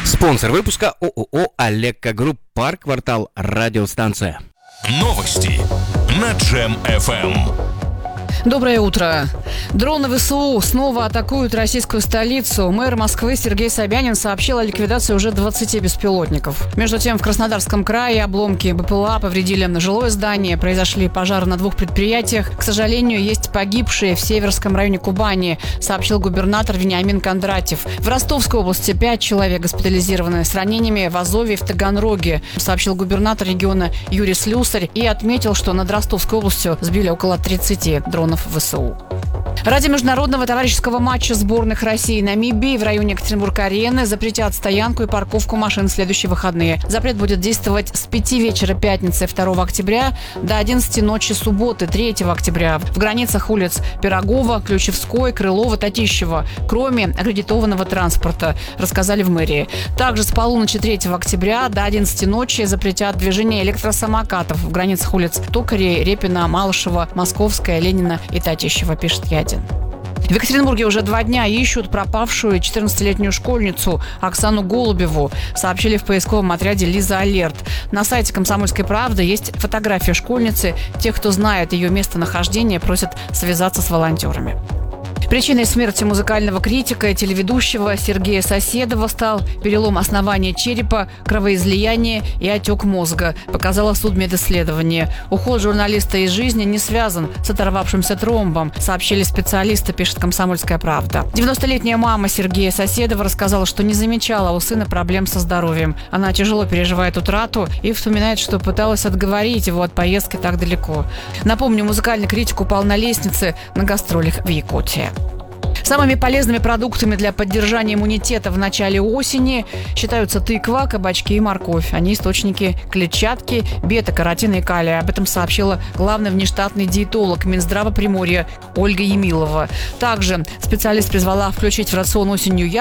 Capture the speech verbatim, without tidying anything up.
Спонсор выпуска ООО «Алекко Групп», парк, квартал, радиостанция. Новости на Джем эф эм. Доброе утро. Дроны ВСУ снова атакуют российскую столицу. Мэр Москвы Сергей Собянин сообщил о ликвидации уже двадцати беспилотников. Между тем, в Краснодарском крае обломки БПЛА повредили жилое здание. Произошли пожары на двух предприятиях. К сожалению, есть погибшие в Северском районе Кубани, сообщил губернатор Вениамин Кондратьев. В Ростовской области пять человек госпитализированы с ранениями в Азове и в Таганроге, сообщил губернатор региона Юрий Слюсарь и отметил, что над Ростовской областью сбили около тридцати дронов ВСУ. Ради международного товарищеского матча сборных России и Намибии в районе Екатеринбург-арены запретят стоянку и парковку машин в следующие выходные. Запрет будет действовать с пяти вечера пятницы второго октября до одиннадцати ночи субботы третьего октября в границах улиц Пирогова, Ключевской, Крылова, Татищева, кроме аккредитованного транспорта, рассказали в мэрии. Также с полуночи третьего октября до одиннадцати ночи запретят движение электросамокатов в границах улиц Токарей, Репина, Малышева, Московская, Ленина и Татищева, пишет Ядин. В Екатеринбурге уже два дня ищут пропавшую четырнадцатилетнюю школьницу Оксану Голубеву, сообщили в поисковом отряде «Лиза Алерт». На сайте «Комсомольской правды» есть фотография школьницы. Тех, кто знает ее местонахождение, просят связаться с волонтерами. Причиной смерти музыкального критика и телеведущего Сергея Соседова стал перелом основания черепа, кровоизлияние и отек мозга, показало судмедисследование. Уход журналиста из жизни не связан с оторвавшимся тромбом, сообщили специалисты, пишет «Комсомольская правда». девяностолетняя мама Сергея Соседова рассказала, что не замечала у сына проблем со здоровьем. Она тяжело переживает утрату и вспоминает, что пыталась отговорить его от поездки так далеко. Напомню, музыкальный критик упал на лестнице на гастролях в Якутии. Самыми полезными продуктами для поддержания иммунитета в начале осени считаются тыква, кабачки и морковь. Они источники клетчатки, бета-каротина и калия. Об этом сообщила главный внештатный диетолог Минздрава Приморья Ольга Емилова. Также специалист призвала включить в рацион осенью